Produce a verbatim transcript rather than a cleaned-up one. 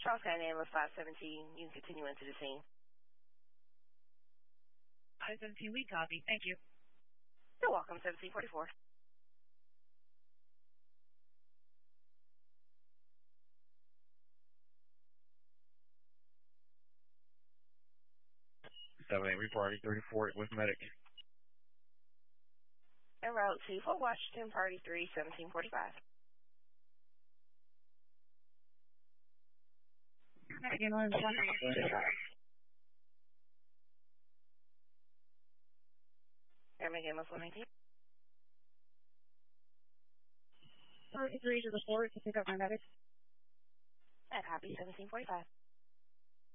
Charles County ambulance five seventeen. You can continue into the scene. five seventeen, we copy. Thank you. You're welcome, seventeen forty-four. seven eight, party thirty-four with medic. En route to Fort Washington, party three, seventeen forty-five. Ambulance one ninety. Ambulance one nineteen. Party three to the floor to pick up my medic. At copy, seventeen forty-five.